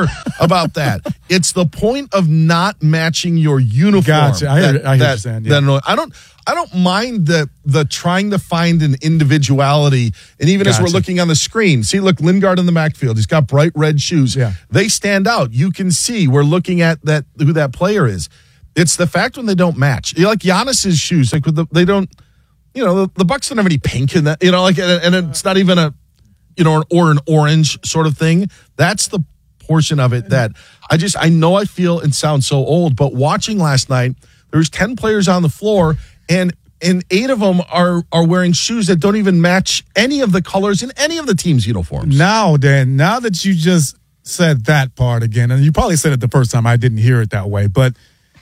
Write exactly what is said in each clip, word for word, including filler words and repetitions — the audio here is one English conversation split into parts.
care about that. It's the point of not matching your uniform. Gotcha. I hear, that, I hear that, you saying, yeah. that, I don't. I don't mind the the trying to find an individuality, and even Gotcha. as we're looking on the screen, see, look, Lingard in the backfield. He's got bright red shoes. Yeah. They stand out. You can see we're looking at that who that player is. It's the fact when they don't match. You know, like Giannis's shoes, like with the, they don't. You know, the, the Bucks don't have any pink in that. You know, like and, and it's not even a, you know, an, or an orange sort of thing. That's the portion of it that I just I know I feel and sound so old, but watching last night, there's ten players on the floor. And and eight of them are are wearing shoes that don't even match any of the colors in any of the team's uniforms. Now, Dan, now that you just said that part again, and you probably said it the first time, I didn't hear it that way, but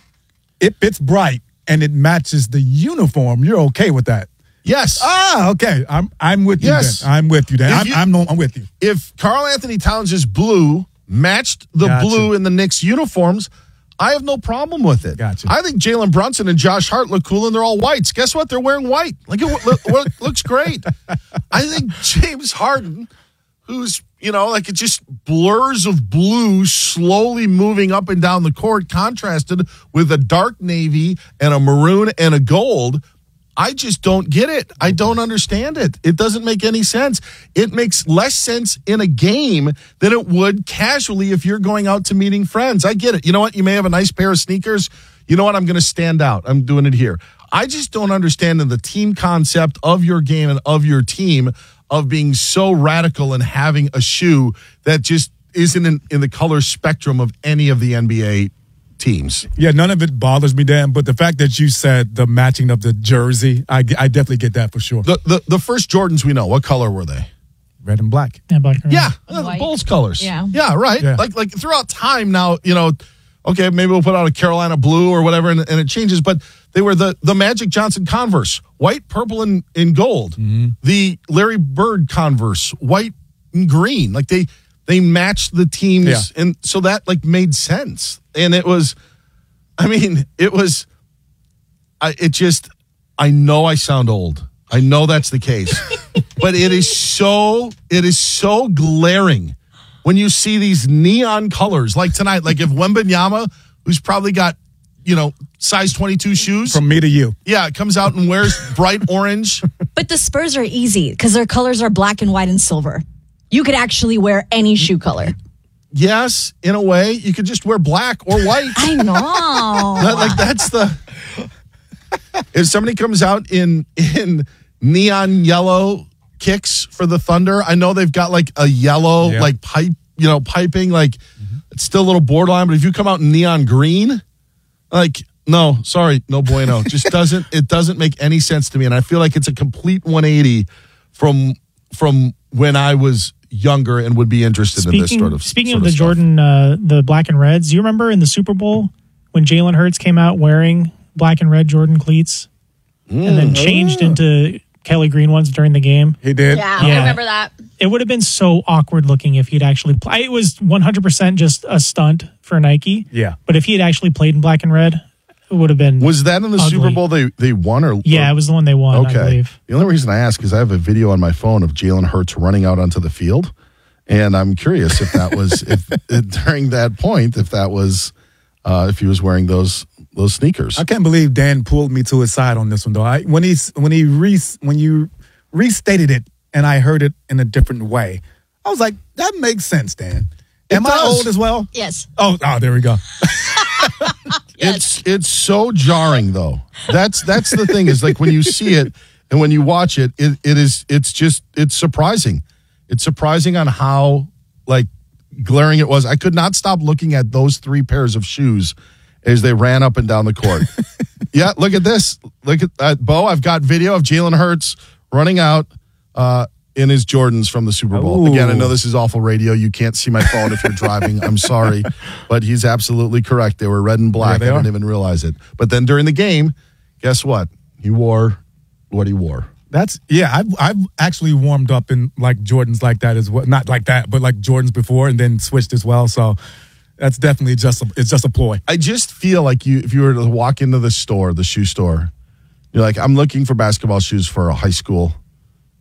if it's bright and it matches the uniform, you're okay with that? Yes. Ah, okay. I'm I'm with you, Yes. Dan. I'm with you, Dan. I'm, you- I'm, no, I'm with you. If Karl Anthony Towns' blue matched the Gotcha. blue in the Knicks uniforms, I have no problem with it. Gotcha. I think Jalen Brunson and Josh Hart look cool, and they're all whites. Guess what? They're wearing white. Like it look, look, looks great. I think James Harden, who's you know like it just blurs of blue slowly moving up and down the court, contrasted with a dark navy and a maroon and a gold. I just don't get it. I don't understand it. It doesn't make any sense. It makes less sense in a game than it would casually if you're going out to meeting friends. I get it. You know what? You may have a nice pair of sneakers. You know what? I'm going to stand out. I'm doing it here. I just don't understand in the team concept of your game and of your team of being so radical and having a shoe that just isn't in, in the color spectrum of any of the N B A teams. Yeah, none of it bothers me, Dan, but the fact that you said the matching of the jersey, I, I definitely get that for sure. The, the the first Jordans we know, what color were they? Red and black. Yeah, black and red. Yeah, the White. Bulls colors. Yeah. yeah, right. Yeah. Like like throughout time now, you know, okay, maybe we'll put out a Carolina blue or whatever, and, and it changes. But they were the the Magic Johnson Converse, white, purple, and, and gold. Mm-hmm. The Larry Bird Converse, white and green. Like they they matched the teams, Yeah. and so that like made sense. And it was, I mean, it was, I it just, I know I sound old. I know that's the case, but it is so it is so glaring when you see these neon colors like tonight. Like if Wembanyama, who's probably got you know size twenty-two shoes, From me to you. yeah, comes out and wears bright orange. But the Spurs are easy because their colors are black and white and silver. You could actually wear any shoe color. Yes, in a way, you could just wear black or white. I know. That- like that's the. If somebody comes out in in neon yellow kicks for the Thunder, I know they've got like a yellow Yeah. like pipe, you know, piping. Like it's still a little borderline, but if you come out in neon green, like no, sorry, no bueno. Just doesn't it doesn't make any sense to me, and I feel like it's a complete one eighty from from when I was younger and would be interested in this Speaking, sort of. speaking sort of the stuff. Jordan, uh, the black and reds, do you remember in the Super Bowl when Jalen Hurts came out wearing black and red Jordan cleats and then changed into Kelly green ones during the game? He did. Yeah, Yeah. I remember that. It would have been so awkward looking if he'd actually played. It was one hundred percent just a stunt for Nike. Yeah. But if he had actually played in black and red, it would have been. Was that in the ugly. Super Bowl they they won or Yeah, or- it was the one they won, I Okay. believe. The only reason I ask is I have a video on my phone of Jalen Hurts running out onto the field, and I'm curious if that was if, if during that point if that was uh, if he was wearing those those sneakers. I can't believe Dan pulled me to his side on this one, though. I, when he when he re, when you restated it and I heard it in a different way, I was like, that makes sense, Dan. It Am I does. old as well? Yes. Oh, oh, there we go. It's it's so jarring though. That's that's the thing is like when you see it and when you watch it, it it is it's just it's surprising. It's surprising on how like glaring it was. I could not stop looking at those three pairs of shoes as they ran up and down the court. Yeah, look at this. Look at that, Bo. I've got video of Jalen Hurts running out uh, in his Jordans from the Super Bowl. Ooh. Again, I know this is awful radio. You can't see my phone if you're driving. I'm sorry, but he's absolutely correct. They were red and black. Yeah, they I didn't are. even realize it. But then during the game, guess what? He wore what he wore. That's yeah. I've I've actually warmed up in like Jordans like that as well. Not like that, but like Jordans before, and then switched as well. So that's definitely just a, it's just a ploy. I just feel like you, if you were to walk into the store, the shoe store, you're like, I'm looking for basketball shoes for a high school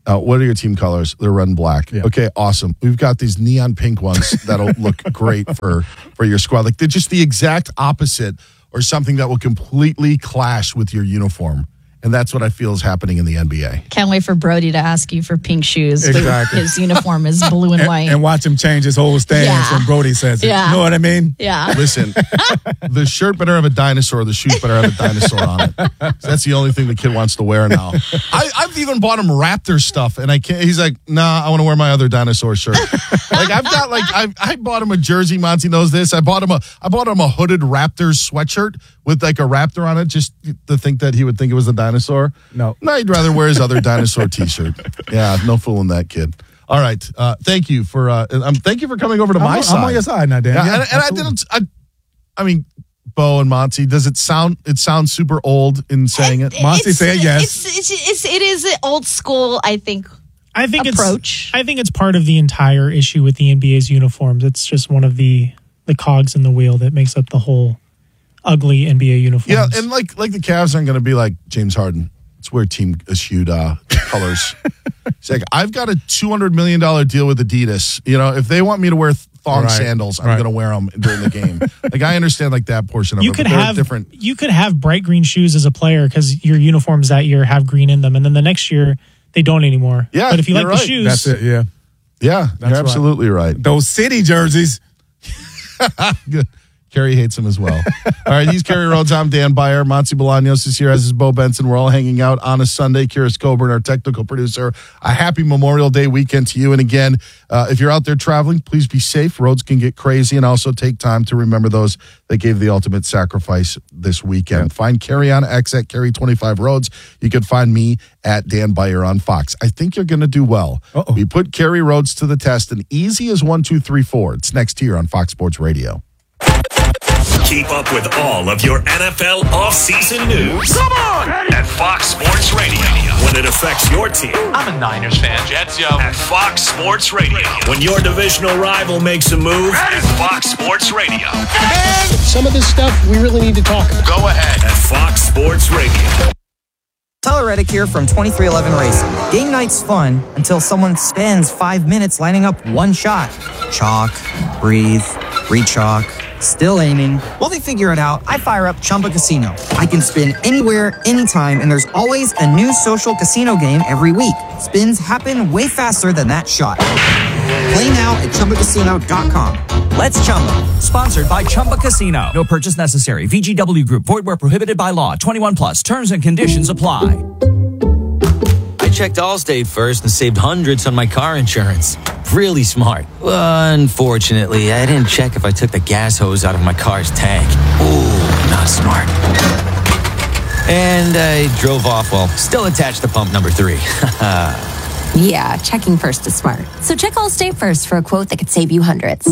Uh, what are your team colors? They're red and black. Yeah. Okay, awesome. We've got these neon pink ones that'll look great for, for your squad. Like they're just the exact opposite or something that will completely clash with your uniform. And that's what I feel is happening in the N B A. Can't wait for Brody to ask you for pink shoes. Exactly. His uniform is blue and, and, white. and watch him change his whole stance Yeah. when Brody says it. Yeah. You know what I mean? yeah. Listen, the shirt better have a dinosaur. The shoes better have a dinosaur on it. That's the only thing the kid wants to wear now. I, I've even bought him Raptor stuff, and I can't. He's like, nah, I want to wear my other dinosaur shirt. Like I've got like I I bought him a jersey. Monty knows this. I bought him a I bought him a hooded Raptors sweatshirt with like a raptor on it, just to think that he would think it was a dinosaur. No. No, he'd rather wear his other dinosaur T-shirt. Yeah, no fooling that kid. All right, uh, thank you for uh, um, thank you for coming over to I'm, my on- side. I'm on your side now, Dan. Yeah, Yeah, and, and I absolutely. didn't. I, I mean, Bo and Monty. Does it sound? It sounds super old in saying it. Monty It's- said yes. It's, it's, it's, it is an old school, I think. I think approach. it's I think it's part of the entire issue with the N B A's uniforms. It's just one of the the cogs in the wheel that makes up the whole ugly N B A uniforms. Yeah, and like like the Cavs aren't going to be like James Harden. It's wear team issued uh, colors. It's like I've got a two hundred million dollar deal with Adidas. You know, if they want me to wear thong Right, sandals, I'm right. going to wear them during the game. Like I understand like that portion of you it. could but they're have different. you could have bright green shoes as a player because your uniforms that year have green in them, and then the next year they don't anymore. Yeah, but if you like you're the right. shoes, That's it, yeah. Yeah, That's you're absolutely right. Those city jerseys. Good. Kerry hates him as well. All right, he's Kerry Rhodes. I'm Dan Byer. Monty Bolaños is here, as is Bo Benson. We're all hanging out on a Sunday. Kira Coburn, our technical producer. A happy Memorial Day weekend to you. And again, uh, if you're out there traveling, please be safe. Roads can get crazy, and also take time to remember those that gave the ultimate sacrifice this weekend. Yeah. Find Kerry on X at Kerry twenty-five Roads. You can find me at Dan Byer on Fox. I think you're going to do well. Uh-oh. We put Kerry Rhodes to the test, and easy as one, two, three, four. It's next here on Fox Sports Radio. Keep up with all of your N F L offseason news. Come on! At Fox Sports Radio. When it affects your team. I'm a Niners fan, Jets, yo. At Fox Sports Radio. When your divisional rival makes a move. At Fox Sports Radio. And some of this stuff we really need to talk about. Go ahead. At Fox Sports Radio. Tyler Reddick here from twenty-three eleven Racing. Game night's fun until someone spends five minutes lining up one shot. Chalk, breathe, re-chalk, still aiming. While they figure it out, I fire up Chumba Casino. I can spin anywhere, anytime, and there's always a new social casino game every week. Spins happen way faster than that shot. Play now at Chumba Casino dot com. Let's Chumba. Sponsored by Chumba Casino. No purchase necessary. V G W Group. Void where prohibited by law. twenty-one plus. Terms and conditions apply. I checked Allstate first and saved hundreds on my car insurance. Really smart. Unfortunately, I didn't check if I took the gas hose out of my car's tank. Ooh, not smart. And I drove off while still attached to pump number three. Yeah, checking first is smart. So check Allstate first for a quote that could save you hundreds.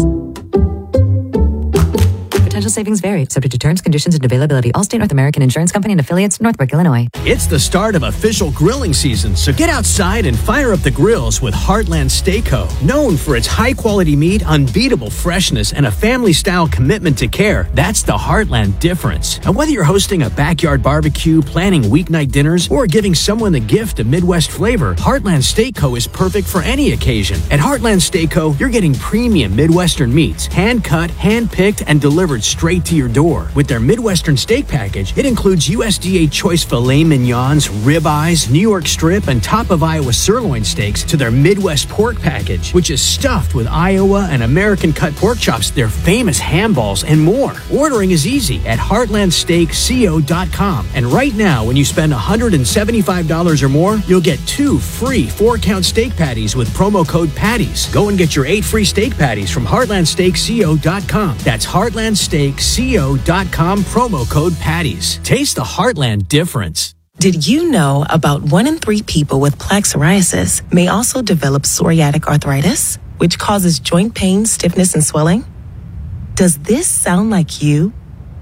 Potential savings vary, subject to terms, conditions, and availability. Allstate North American Insurance Company and affiliates, Northbrook, Illinois. It's the start of official grilling season, so get outside and fire up the grills with Heartland Steakco. Known for its high-quality meat, unbeatable freshness, and a family-style commitment to care, that's the Heartland difference. And whether you're hosting a backyard barbecue, planning weeknight dinners, or giving someone the gift of Midwest flavor, Heartland Steakco is perfect for any occasion. At Heartland Steakco, you're getting premium Midwestern meats, hand-cut, hand-picked, and delivered straight to your door. With their Midwestern steak package, it includes U S D A choice filet mignons, ribeyes, New York strip, and top of Iowa sirloin steaks to their Midwest pork package, which is stuffed with Iowa and American cut pork chops, their famous ham balls, and more. Ordering is easy at heartland steak co dot com. And right now, when you spend one hundred seventy-five dollars or more, you'll get two free four-count steak patties with promo code PATTIES. Go and get your eight free steak patties from heartland steak co dot com. That's heartland steak co dot com, promo code PATTIES. Taste the Heartland difference. Did you know about one in three people with plaque psoriasis may also develop psoriatic arthritis, which causes joint pain, stiffness, and swelling? Does this sound like you?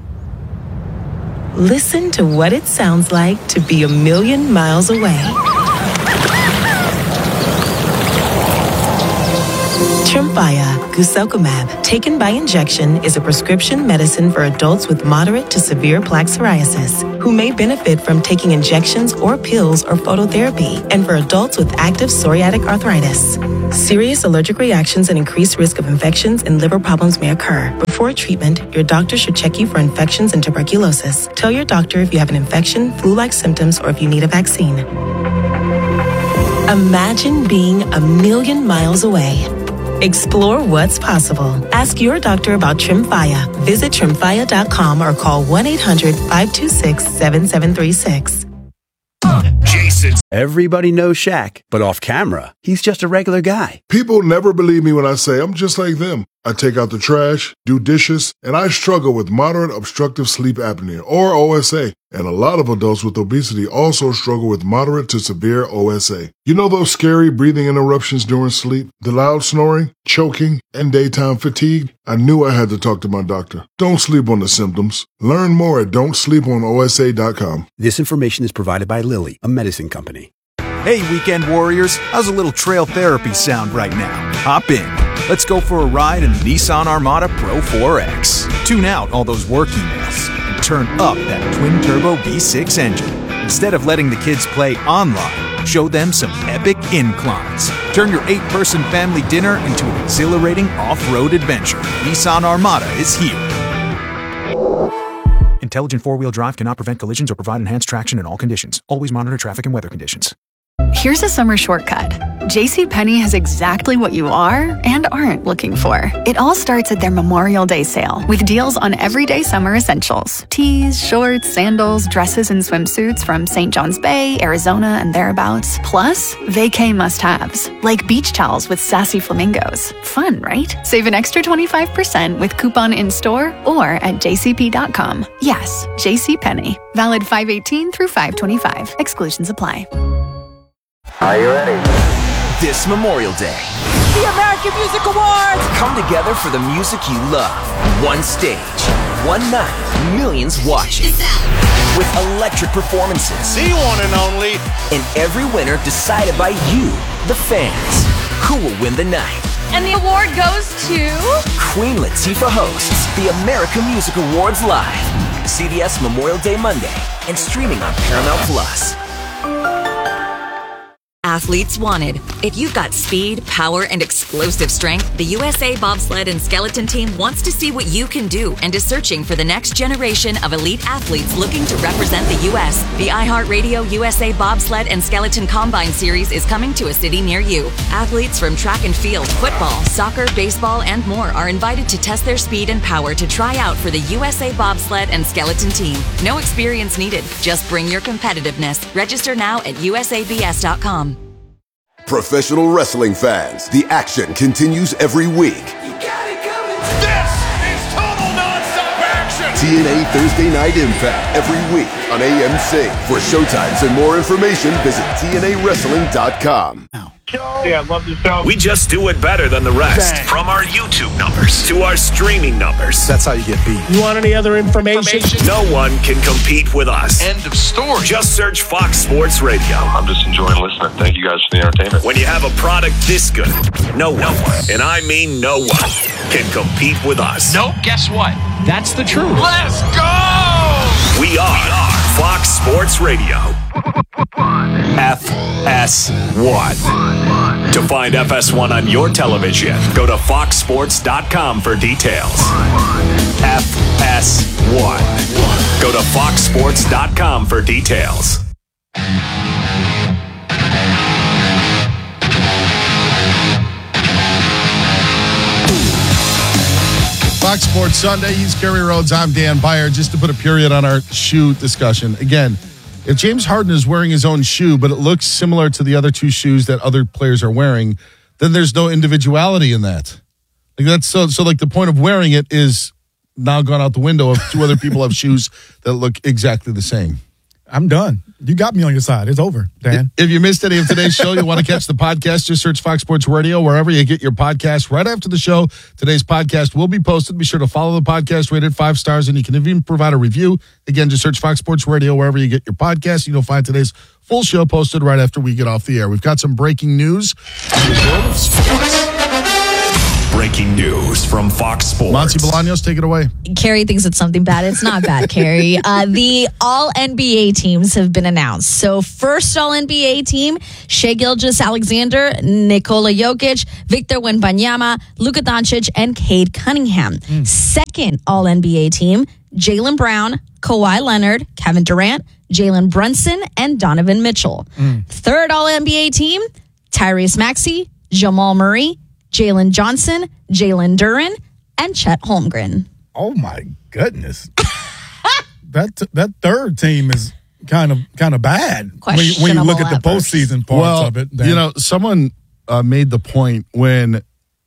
Listen to what it sounds like to be a million miles away. Tremfya, guselkumab, taken by injection, is a prescription medicine for adults with moderate to severe plaque psoriasis who may benefit from taking injections or pills or phototherapy, and for adults with active psoriatic arthritis. Serious allergic reactions and increased risk of infections and liver problems may occur. Before treatment, your doctor should check you for infections and tuberculosis. Tell your doctor if you have an infection, flu-like symptoms, or if you need a vaccine. Imagine being a million miles away. Explore what's possible. Ask your doctor about Tremfya. Visit tremfya dot com or call one eight hundred five two six seven seven three six. Jason. Everybody knows Shaq, but off camera, he's just a regular guy. People never believe me when I say I'm just like them. I take out the trash, do dishes, and I struggle with moderate obstructive sleep apnea, or O S A. And a lot of adults with obesity also struggle with moderate to severe O S A. You know those scary breathing interruptions during sleep, the loud snoring, choking, and daytime fatigue? I knew I had to talk to my doctor. Don't sleep on the symptoms. Learn more at don't sleep on O S A dot com. This information is provided by Lilly, a medicine company. Hey, weekend warriors, how's a little trail therapy sound right now? Hop in. Let's go for a ride in the Nissan Armada Pro four X. Tune out all those work emails and turn up that twin-turbo V six engine. Instead of letting the kids play online, show them some epic inclines. Turn your eight-person family dinner into an exhilarating off-road adventure. Nissan Armada is here. Intelligent four-wheel drive cannot prevent collisions or provide enhanced traction in all conditions. Always monitor traffic and weather conditions. Here's a summer shortcut. JCPenney has exactly what you are and aren't looking for. It all starts at their Memorial Day sale with deals on everyday summer essentials. Tees, shorts, sandals, dresses, and swimsuits from Saint John's Bay, Arizona, and thereabouts. Plus, vacay must-haves, like beach towels with sassy flamingos. Fun, right? Save an extra twenty-five percent with coupon in-store or at j c p dot com. Yes, JCPenney. Valid five eighteen through five twenty-five. Exclusions apply. Are you ready? This Memorial Day, The American Music Awards! Come together for the music you love. One stage, one night, millions watching. With electric performances. The one and only. And every winner decided by you, the fans. Who will win the night? And the award goes to... Queen Latifah hosts the American Music Awards live. C B S Memorial Day Monday and streaming on Paramount Plus. Athletes wanted. If you've got speed, power, and explosive strength, the U S A Bobsled and Skeleton Team wants to see what you can do and is searching for the next generation of elite athletes looking to represent the U S The iHeartRadio U S A Bobsled and Skeleton Combine Series is coming to a city near you. Athletes from track and field, football, soccer, baseball, and more are invited to test their speed and power to try out for the U S A Bobsled and Skeleton Team. No experience needed. Just bring your competitiveness. Register now at U S A B S dot com. Professional wrestling fans, the action continues every week. You got it coming. This is total nonstop action. T N A Thursday Night Impact every week on A M C. For showtimes and more information, visit T N A wrestling dot com. Yeah, I love the show. We just do it better than the rest. Bang. From our YouTube numbers to our streaming numbers. That's how you get beat. You want any other information? information? No one can compete with us. End of story. Just search Fox Sports Radio. I'm just enjoying listening. Thank you guys for the entertainment. When you have a product this good, no one, and I mean no one, can compete with us. Nope, guess what? That's the truth. Let's go! We are, we are Fox Sports Radio. F S one. To find F S one on your television, go to fox sports dot com for details. F S one. Go to fox sports dot com for details. Fox Sports Sunday. He's Kerry Rhodes. I'm Dan Byer. Just to put a period on our shoe discussion. Again, if James Harden is wearing his own shoe, but it looks similar to the other two shoes that other players are wearing, then there's no individuality in that. Like that's so. So, like the point of wearing it is now gone out the window. If two other people have shoes that look exactly the same. I'm done. You got me on your side. It's over, Dan. If you missed any of today's show, you want to catch the podcast, just search Fox Sports Radio wherever you get your podcast. Right after the show, today's podcast will be posted. Be sure to follow the podcast, rate it five stars, and you can even provide a review. Again, just search Fox Sports Radio wherever you get your podcast. You'll find today's full show posted right after we get off the air. We've got some breaking news in the world of sports. breaking news from Fox Sports. Monty Bolaños, take it away. Carrie thinks it's something bad. It's not bad, Carrie. Uh, the all N B A teams have been announced. So first all N B A team, Shai Gilgeous-Alexander, Nikola Jokic, Victor Wembanyama, Luka Doncic, and Cade Cunningham. Mm. Second all N B A team, Jaylen Brown, Kawhi Leonard, Kevin Durant, Jalen Brunson, and Donovan Mitchell. Mm. Third all N B A team, Tyrese Maxey, Jamal Murray, Jalen Johnson, Jalen Duren, and Chet Holmgren. Oh my goodness. that that third team is kind of kind of bad when you, when you look at the postseason parts well, of it. Then. You know, someone uh, made the point when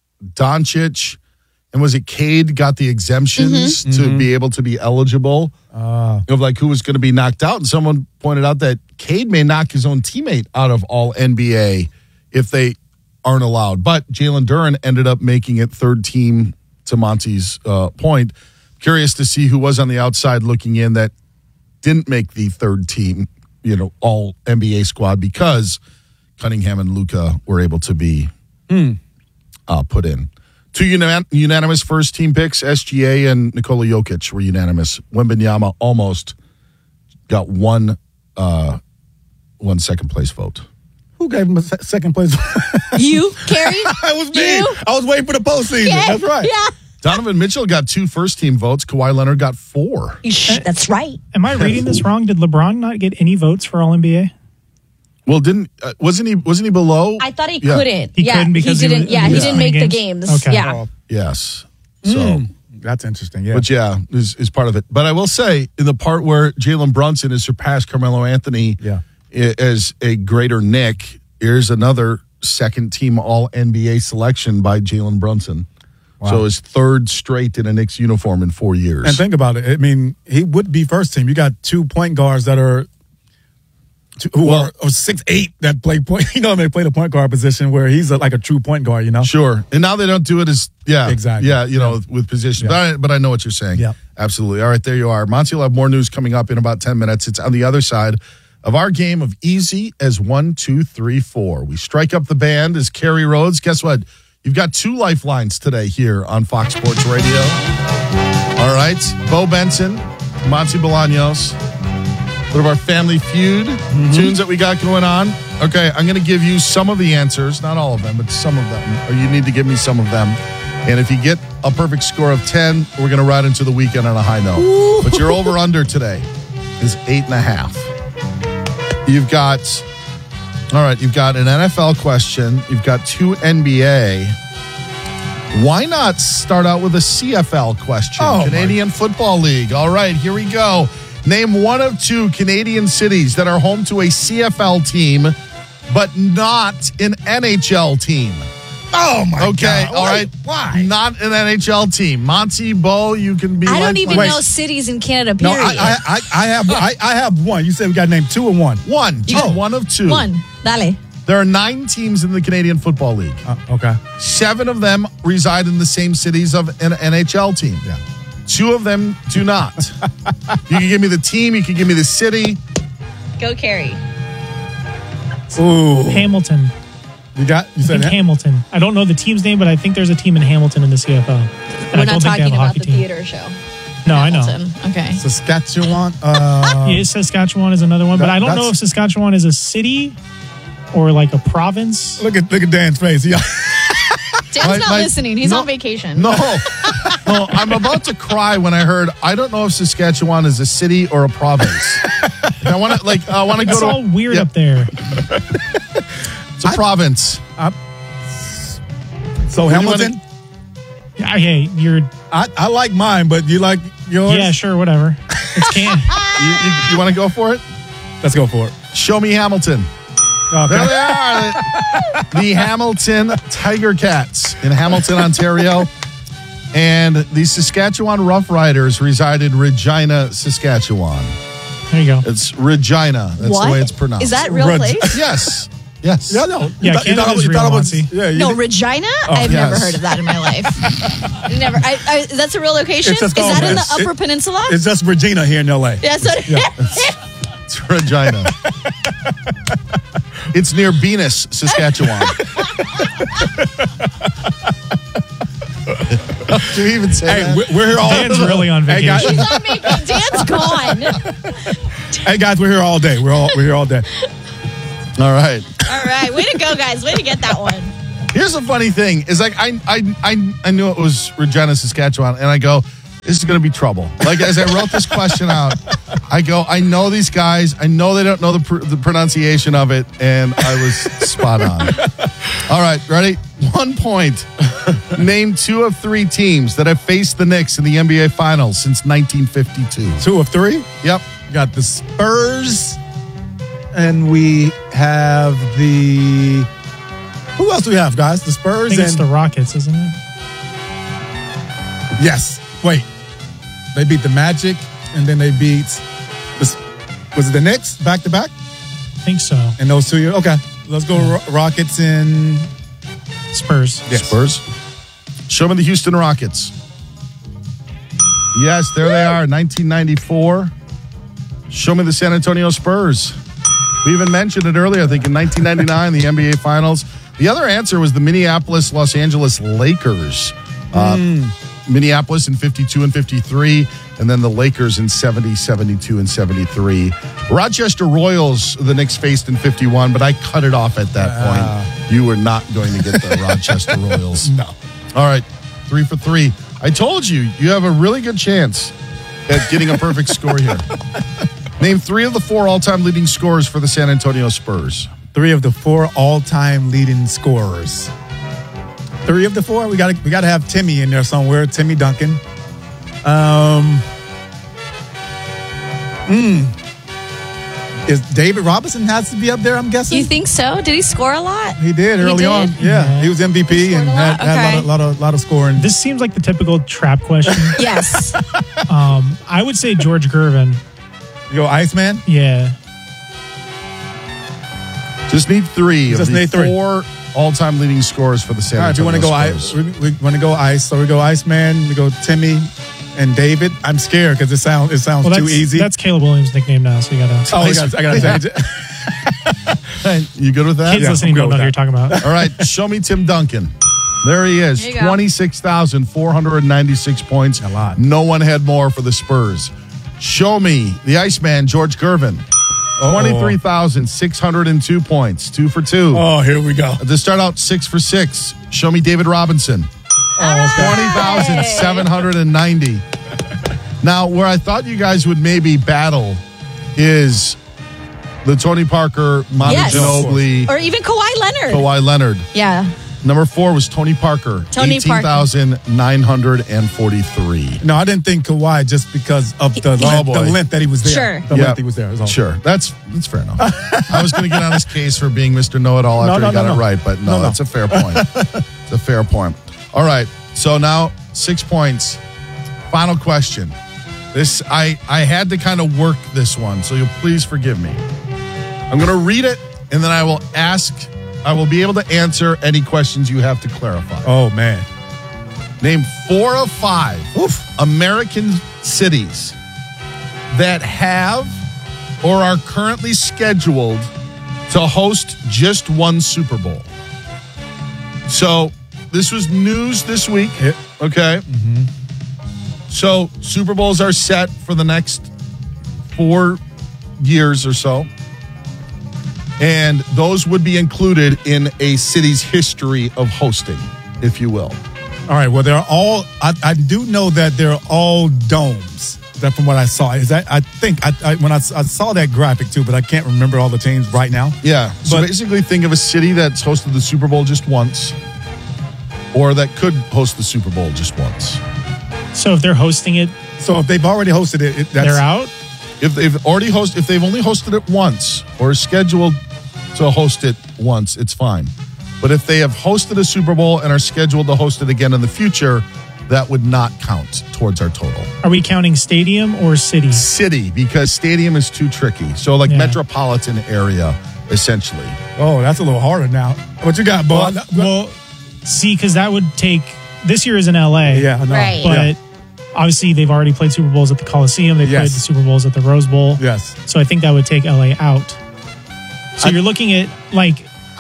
Doncic and was it Cade got the exemptions Mm-hmm. to Mm-hmm. be able to be eligible uh, of like who was going to be knocked out, and someone pointed out that Cade may knock his own teammate out of all N B A if they aren't allowed. But Jalen Duren ended up making it third team, to Monty's uh, point. Curious to see who was on the outside looking in that didn't make the third team, you know, all N B A squad because Cunningham and Luka were able to be mm. uh, put in. Two unan- unanimous first team picks, S G A and Nikola Jokic were unanimous. Wembanyama almost got one, uh, one second place vote. Who gave him a se- second place? You, Carrie? I was me. You? I was waiting for the postseason. Yeah, That's right. Yeah. Donovan Mitchell got two first team votes. Kawhi Leonard got four. That's right. Am I reading this wrong? Did LeBron not get any votes for all N B A? Well, didn't uh, wasn't he wasn't he below? I thought he Yeah. couldn't. He yeah, couldn't because he he didn't. was- yeah, he he was didn't playing make the games? games. Okay. Yeah. Yes. So, Mm, that's interesting. Yeah. but yeah, is is part of it. But I will say, in the part where Jalen Brunson has surpassed Carmelo Anthony Yeah. i- as a greater Nick, here's another second team All N B A selection by Jalen Brunson. Wow. So his third straight in a Knicks uniform in four years. And think about it. I mean, he would be first team. You got two point guards that are two, who Well- are or six eight that play point. You know, they play the point guard position where he's a, like a true point guard. You know, Sure. And now they don't do it as, yeah. Exactly. Yeah, you know, with position. But, I, but I know what you're saying. Yeah. Absolutely. All right, there you are. Monty will have more news coming up in about ten minutes. It's on the other side of our game of easy as one, two, three, four. We strike up the band as Carrie Rhodes. Guess what? You've got two lifelines today here on Fox Sports Radio. All right. Bo Benson, Monty Bolaños. One of our Family Feud Mm-hmm. tunes that we got going on. Okay, I'm going to give you some of the answers, not all of them, but some of them. Or you need to give me some of them. And if you get a perfect score of ten, we're going to ride into the weekend on a high note. Ooh. But your over-under today is eight and a half. You've got, all right, you've got an N F L question. You've got two N B A. Why not start out with a C F L question? Oh, Canadian Football League. All right, here we go. Name one of two Canadian cities that are home to a C F L team, but not an N H L team. Oh my Okay, God. all right. Why? Not an N H L team. Monty, Bo, you can be. I don't like- even Wait. know cities in Canada, No, period. I, I, I, I have I, I have one. You said we got to name two or one. One. You Oh, got- one of two. One. Dale. There are nine teams in the Canadian Football League. Uh, okay. Seven of them reside in the same cities of an N H L team. Yeah. Two of them do not. You can give me the team. You can give me the city. Go, Carrie. Ooh. Hamilton. You got. You I said think Ha- Hamilton. I don't know the team's name, but I think there's a team in Hamilton in the C F L. And We're I don't not think they talking have a about hockey the team. theater show. No, I know. Hamilton. Okay. Saskatchewan. Uh, Yeah, Saskatchewan is another one, but That- I don't know if that's- Saskatchewan is a city or like a province. Look at look at Dan's face. Yeah. Dan's My- not my- listening. He's no- on vacation. No. No, I'm about to cry when I heard, I don't know if Saskatchewan is a city or a province. I want to, like, I want to go It's to. all weird Yeah, up there. It's a province. I'm- so What do you Hamilton. wanna- Yeah, hey, you're. I, I like mine, but you like yours? Yeah, sure, whatever. It's can. You, you, you want to go for it? Let's go for it. Show me Hamilton. Okay. There they are. The Hamilton Tiger Cats in Hamilton, Ontario. And the Saskatchewan Roughriders reside in Regina, Saskatchewan. There you go. It's Regina. That's What? the way it's pronounced. Is that a real Reg- place? Yes. Yes. Yeah, no. Yeah, You thought- you Canada's thought- you real, thought it was- Monty. yeah, you No, did- Regina? Oh, I've yes. never heard of that in my life. Never. I, I, that's a real location? It's Is just called- that in the it's- Upper it- Peninsula? It's just Regina here in L A. That's what Yeah. It's Regina. It's near Venus, Saskatchewan. Did we even say Hey, that? we're, we're here all Dan's really on Hey, guys, He's not making Dan's gone. hey guys, we're here all day. We're all we're here all day. All right. All right, way to go, guys. Way to get that one. Here's the funny thing: is like I I I, I knew it was Regina, Saskatchewan, and I go, this is going to be trouble. Like as I wrote this question out, I go, I know these guys. I know they don't know the pr- the pronunciation of it, and I was spot on. All right, ready? One point. Name two of three teams that have faced the Knicks in the N B A Finals since nineteen fifty-two. Two of three. Yep. We got the Spurs, and we have the. Who else do we have, guys? The I Spurs think and it's the Rockets, isn't it? yes. Wait, they beat the Magic, and then they beat. The, was it the Knicks back to back? I think so. In those two years. Okay, let's go Ro- Rockets and Spurs. yes. Spurs. Show me the Houston Rockets. Yes, there they are, nineteen ninety-four. Show me the San Antonio Spurs. We even mentioned it earlier, I think, in nineteen ninety-nine, the N B A Finals. The other answer was the Minneapolis Los Angeles Lakers. Uh, Hmm. Minneapolis in fifty-two and fifty-three, and then the Lakers in seventy, seventy-two, and seventy-three. Rochester Royals, the Knicks faced in fifty-one, but I cut it off at that Ah. point. You were not going to get the Rochester Royals. No. All right, three for three. I told you, you have a really good chance at getting a perfect score here. Name three of the four all-time leading scorers for the San Antonio Spurs. Three of the four all-time leading scorers. Three of the four. We got to we got to have Timmy in there somewhere. Timmy Duncan. Um. Mm, is David Robinson has to be up there? I'm guessing. You think so? Did he score a lot? He did He early did? on. Yeah, he was M V P He and scored a had, lot? had a Okay. lot of, lot of lot of scoring. This seems like the typical trap question. Yes. um, I would say George Gervin. You go Iceman. Yeah. Just need three Just of the need three. four all-time leading scorers for the San All right, do you Antonio want to go Spurs. ice? We, we want to go ice. So we go Iceman. We go Timmy and David. I'm scared because it sounds it sounds Well, too that's, easy. that's Caleb Williams' nickname now, so you gotta. oh, I got I got to change it. You good with that? Kids Yeah, listening I'm don't good know with who you're talking about. All right, show me Tim Duncan. There he is, There you go. twenty-six thousand four hundred ninety-six points. A lot. No one had more for the Spurs. Show me the Iceman, George Gervin. twenty-three thousand six hundred two points, two for two. Oh, here we go. To start out, six for six. Show me David Robinson. twenty thousand seven hundred ninety. Now, where I thought you guys would maybe battle is the Tony Parker, Manu Yes. Ginobili, Or even Kawhi Leonard. Kawhi Leonard. Yeah. Number four was Tony Parker, Tony Parker. eighteen thousand nine hundred forty-three. No, I didn't think Kawhi just because of the, Oh, length, boy. the length that he was there. Sure. The Yeah. length he was there. is all. Sure, that's that's fair enough. I was going to get on his case for being Mister Know-It-All after No, no, he got no, it no. right, but no, No, no. that's a fair point. It's a fair point. All right, so now six points. Final question. This I I had to kind of work this one, so you'll please forgive me. I'm going to read it, and then I will ask. I will be able to answer any questions you have to clarify. Oh, man. Name four of five American cities that have or are currently scheduled to host just one Super Bowl. So this was news this week. Okay. So Super Bowls are set for the next four years or so. And those would be included in a city's history of hosting, if you will. All right. Well, they're all. I, I do know that they're all domes. That from what I saw is that I think I, I when I, I saw that graphic too, but I can't remember all the teams right now. Yeah. So But- basically, think of a city that's hosted the Super Bowl just once, or that could host the Super Bowl just once. So if they're hosting it, So if they've already hosted it, it that's, they're out. If they've already host, if they've only hosted it once or scheduled to host it once, it's fine. But if they have hosted a Super Bowl and are scheduled to host it again in the future, that would not count towards our total. Are we counting stadium or city? City, because stadium is too tricky. So like Yeah. metropolitan area, essentially. Oh, that's a little harder now. What you got, Well, Bud? well see, because that would take. This year is in L A. Yeah, I know. Right. But Yeah. obviously, they've already played Super Bowls at the Coliseum. They played Yes. the Super Bowls at the Rose Bowl. Yes. So I think that would take L A out. So I- you're looking at like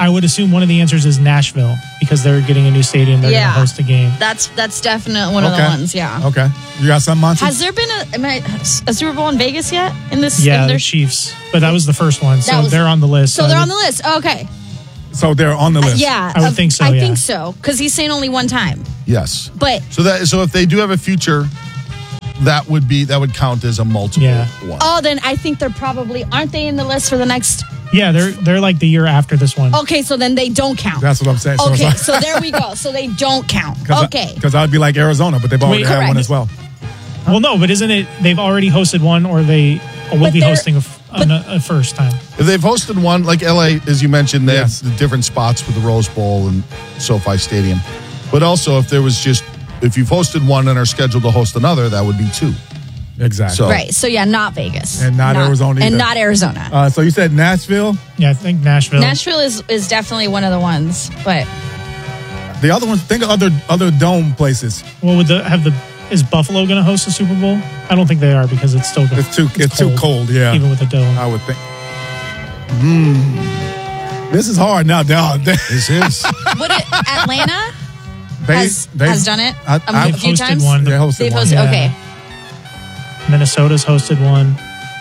I would assume one of the answers is Nashville because they're getting a new stadium. They're Yeah. going to host a game. That's that's definitely one of Okay. the ones. Yeah. Okay. You got some, Monty? Has there been a, am I- a Super Bowl in Vegas yet? In this? Yeah, in the their- Chiefs. But that was the first one, so That was- they're on the list. So I they're would- on the list. Okay. So they're on the list. Yeah. I would uh, think so, I yeah. think so because he's saying only one time. Yes. But So that so if they do have a future, that would be that would count as a multiple Yeah. one. oh, then I think they're probably aren't they in the list for the next? Yeah, they're they're like the year after this one. Okay, so then they don't count. That's what I'm saying. So it's Okay, like- so there we go. So they don't count. Cause Okay. Because I'd be like Arizona, but they've already Wait, had one correct. as well. Well, no, but isn't it? They've already hosted one, or they will But be they're- hosting a, f- a, a first time. If they've hosted one, like L A, as you mentioned, they Yes. have the different spots with the Rose Bowl and SoFi Stadium. But also, if there was just, if you've hosted one and are scheduled to host another, that would be two. Exactly. So- Right. So yeah, not Vegas. And not Arizona And either. not Arizona. Uh, so you said Nashville. Yeah, I think Nashville. Nashville is is definitely one of the ones, but The other ones, think of other other dome places. Well, would the have the is Buffalo going to host a Super Bowl? I don't think they are because it's still It's too it's, too cold. Yeah, even with a dome. I would think. Hmm. This is hard now. Now This is. would it Atlanta they, has they- has done it I- a I've few hosted times? one. They hosted They've one. hosted. Yeah. Okay. Minnesota's hosted one.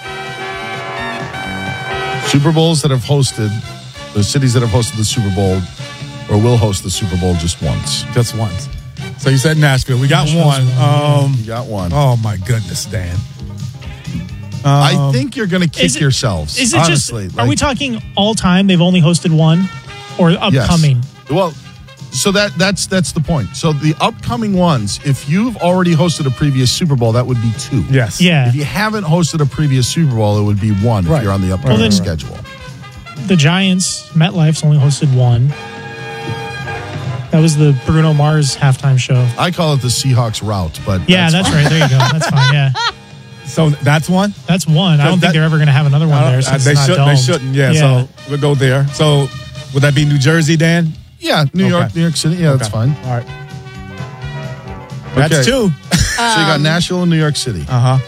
Super Bowls that have hosted, the cities that have hosted the Super Bowl or will host the Super Bowl just once. Just once. So you said Nashville. We got Nashville's one. one. Um, You got one. oh my goodness, Dan. I Um, think you're going to kick Is it- yourselves. Is it honestly. just? Are we talking all time? They've only hosted one, or Yes. upcoming? Well, so that that's that's the point. So the upcoming ones, if you've already hosted a previous Super Bowl, that would be two. Yes. Yeah. If you haven't hosted a previous Super Bowl, it would be one Right. if you're on the upcoming Well, then- schedule. The Giants, MetLife's only hosted one. That was the Bruno Mars halftime show. I call it the Seahawks route, but Yeah, that's, fine. right. There you go. That's fine. Yeah, So that's one. that's one. I don't that- think they're ever going to have another one I don't- there. uh, Since they it's not should. domed. They shouldn't. Yeah, So we'll go there. So would that be New Jersey, Dan? Yeah, New Okay. York, New York City. Yeah, that's Okay. fine. All right. That's Okay. two. So you got Nashville and New York City. Uh huh.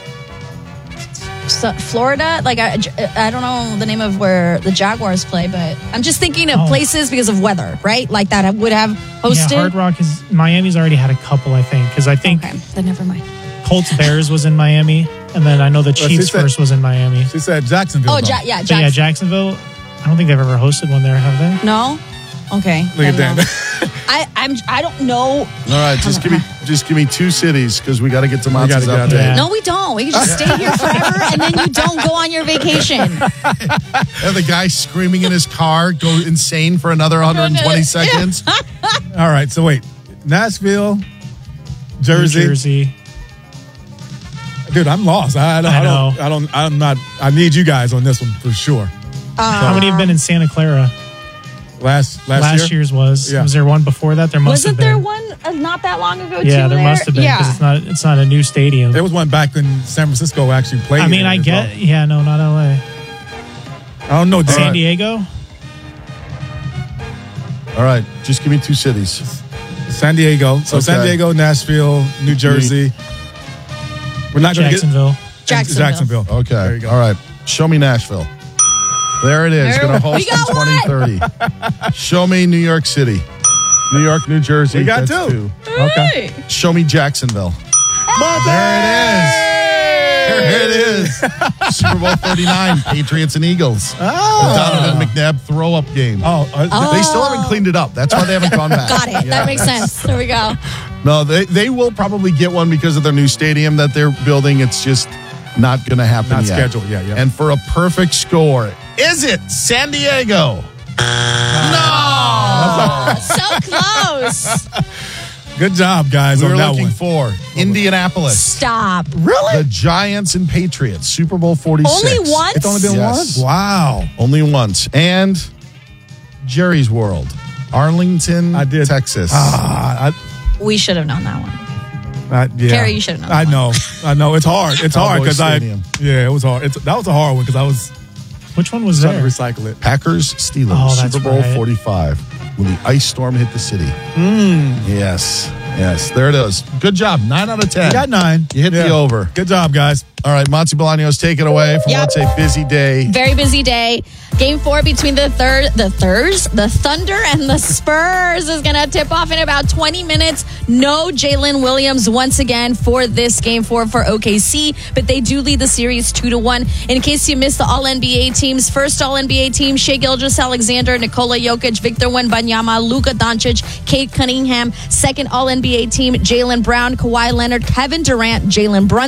So, Florida, like I, I don't know the name of where the Jaguars play, but I'm just thinking of Oh. places because of weather, right? Like that I would have hosted. Yeah, Hard Rock is Miami's already had a couple, I think, because I think Okay, then never mind. Colts Bears was in Miami, and then I know the she Chiefs said- first was in Miami. She said Jacksonville. Oh, though. ja- yeah, So yeah, Jackson. Jacksonville. I don't think they've ever hosted one there, have they? No. Okay. Look at then that. no. I I'm I don't know. All right, just give me just give me two cities because we got to get to Monty's gotta get out update. there. No, we don't. We can just stay here forever, and then you don't go on your vacation. And the guy screaming in his car go insane for another one hundred twenty seconds. All right. So wait, Nashville, Jersey. New Jersey. Dude, I'm lost. I, I, don't, I I don't. know. I don't. I'm not. I need you guys on this one for sure. How many have been in Santa Clara? Last last, Last year. year's was. Yeah. Was there one before that? There must Wasn't have there been. one uh, not that long ago? Yeah, too, there must have been because Yeah. it's not. It's not a new stadium. There was one back when San Francisco actually played. I mean, in it I as get. well. Yeah, no, not L A. I don't know. Dan. San Diego. All right, just give me two cities. San Diego. So Okay. San Diego, Nashville, New Jersey. We're not going to get Jacksonville. Jacksonville. Jacksonville. Okay. There you go. All right. Show me Nashville. There it is. There- Going to we host in got twenty thirty. Show me New York City. New York, New Jersey. We got That's two. Okay. Hey. Show me Jacksonville. There it is. There it is. Super Bowl thirty-nine, Patriots and Eagles. The Donovan McNabb throw-up game. Oh, uh, They still haven't cleaned it up. That's why they haven't gone back. Got it. Yeah. That makes sense. There we go. No, they, they will probably get one because of their new stadium that they're building. It's just not going to happen Not yet. scheduled yet, yeah. And for a perfect score, is it San Diego? No! So close. good job, guys, We on were that looking one. for Indianapolis. Stop. The Giants and Patriots, Super Bowl forty-six. Only once? It's only been Yes. one? Wow. Only once. And Jerry's World, Arlington, I did. Texas. Ah, We should have known that one. I, I, yeah. Carrie, you should have known I that know. I know. It's hard. It's hard Cowboy because I. Stadium. Yeah, it was hard. It's, that was a hard one because I was Which one was trying there? to recycle it. Packers, Steelers, Oh, that's Super Bowl right. forty-five. When the ice storm hit the city. Mm. Yes. Yes, there it is. Good job. Nine out of ten. You got nine. You hit Yeah. the over. Good job, guys. All right, Monty Bolaños, take it away from Yep. what's a busy day. Very busy day. Game four between the third, the Thurs, the Thunder and the Spurs is going to tip off in about twenty minutes. No Jalen Williams once again for this game four for O K C, but they do lead the series two to one. In case you missed the All N B A teams, first All N B A team: Shai Gilgeous-Alexander, Nikola Jokic, Victor Wembanyama, Luka Doncic, Kate Cunningham. Second All N B A team: Jaylen Brown, Kawhi Leonard, Kevin Durant, Jalen Brunson.